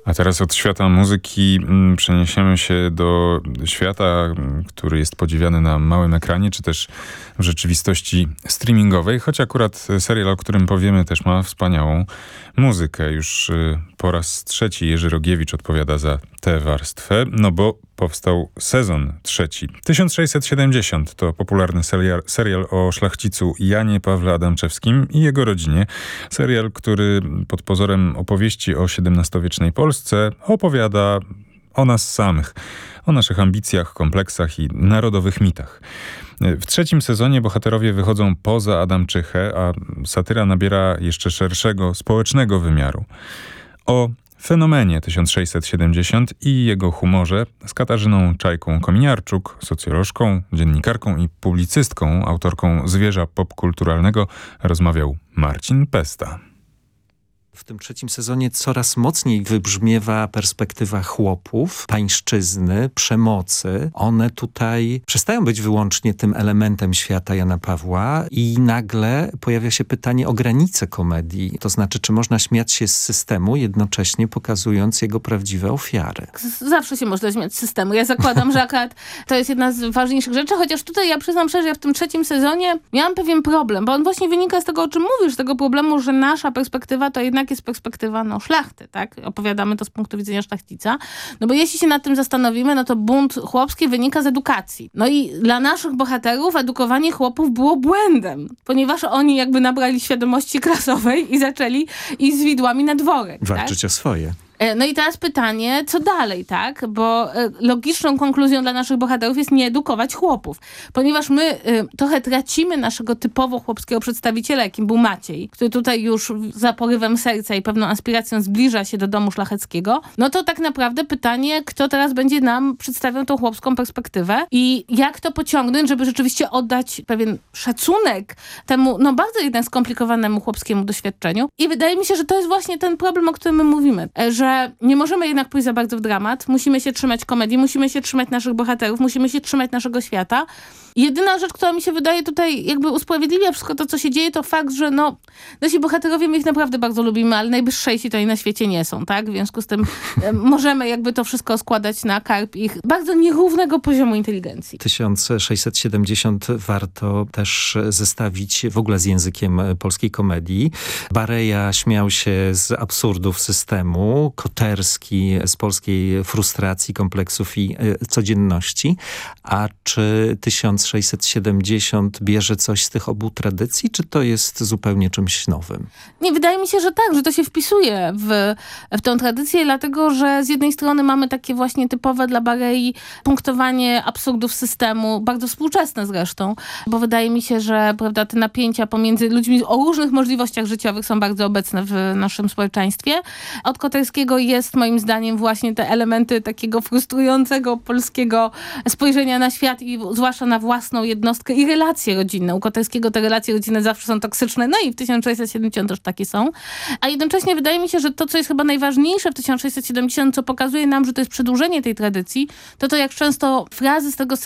A teraz od świata muzyki przeniesiemy się do świata, który jest podziwiany na małym ekranie, czy też w rzeczywistości streamingowej, choć akurat serial, o którym powiemy, też ma wspaniałą muzykę. Już po raz trzeci Jerzy Rogiewicz odpowiada za tę warstwę, no bo powstał sezon trzeci. 1670 to popularny serial o szlachcicu Janie Pawle Adamczewskim i jego rodzinie. Serial, który pod pozorem opowieści o XVII-wiecznej Polsce opowiada o nas samych, o naszych ambicjach, kompleksach i narodowych mitach. W trzecim sezonie bohaterowie wychodzą poza Adamczychę, a satyra nabiera jeszcze szerszego, społecznego wymiaru. O fenomenie 1670 i jego humorze z Katarzyną Czajką-Kominiarczuk, socjolożką, dziennikarką i publicystką, autorką Zwierza popkulturalnego, rozmawiał Marcin Pesta. W tym trzecim sezonie coraz mocniej wybrzmiewa perspektywa chłopów, pańszczyzny, przemocy. One tutaj przestają być wyłącznie tym elementem świata Jana Pawła i nagle pojawia się pytanie o granice komedii. To znaczy, czy można śmiać się z systemu, jednocześnie pokazując jego prawdziwe ofiary. Zawsze się można śmiać z systemu. Ja zakładam, że akurat to jest jedna z ważniejszych rzeczy, chociaż tutaj ja przyznam szczerze, ja w tym trzecim sezonie miałam pewien problem, bo on właśnie wynika z tego, o czym mówisz, z tego problemu, że nasza perspektywa to jednak jest perspektywa szlachty, tak? Opowiadamy to z punktu widzenia szlachcica. No bo jeśli się nad tym zastanowimy, no to bunt chłopski wynika z edukacji. No i dla naszych bohaterów edukowanie chłopów było błędem, ponieważ oni jakby nabrali świadomości klasowej i zaczęli iść z widłami na dworek. Walczyć o swoje. No i teraz pytanie, co dalej, tak? Bo logiczną konkluzją dla naszych bohaterów jest nie edukować chłopów. Ponieważ my trochę tracimy naszego typowo chłopskiego przedstawiciela, jakim był Maciej, który tutaj już za porywem serca i pewną aspiracją zbliża się do domu szlacheckiego, no to tak naprawdę pytanie, kto teraz będzie nam przedstawiał tą chłopską perspektywę i jak to pociągnąć, żeby rzeczywiście oddać pewien szacunek temu, no bardzo jednak skomplikowanemu chłopskiemu doświadczeniu. I wydaje mi się, że to jest właśnie ten problem, o którym my mówimy, że nie możemy jednak pójść za bardzo w dramat. Musimy się trzymać komedii, musimy się trzymać naszych bohaterów, musimy się trzymać naszego świata. Jedyna rzecz, która mi się wydaje tutaj jakby usprawiedliwia wszystko to, co się dzieje, to fakt, że nasi bohaterowie, my ich naprawdę bardzo lubimy, ale najwyższejsi to i na świecie nie są, tak? W związku z tym możemy jakby to wszystko składać na karb ich bardzo nierównego poziomu inteligencji. 1670 warto też zestawić w ogóle z językiem polskiej komedii. Bareja śmiał się z absurdów systemu, Koterski z polskiej frustracji, kompleksów i codzienności. A czy 1670 bierze coś z tych obu tradycji, czy to jest zupełnie czymś nowym? Nie, wydaje mi się, że tak, że to się wpisuje w tę tradycję, dlatego, że z jednej strony mamy takie właśnie typowe dla Barei punktowanie absurdów systemu, bardzo współczesne zresztą, bo wydaje mi się, że prawda, te napięcia pomiędzy ludźmi o różnych możliwościach życiowych są bardzo obecne w naszym społeczeństwie. Od Koterskiego jest moim zdaniem właśnie te elementy takiego frustrującego polskiego spojrzenia na świat i zwłaszcza na własną jednostkę i relacje rodzinne. U Koterskiego te relacje rodzinne zawsze są toksyczne, no i w 1670 też takie są. A jednocześnie wydaje mi się, że to, co jest chyba najważniejsze w 1670, co pokazuje nam, że to jest przedłużenie tej tradycji, to jak często frazy z tego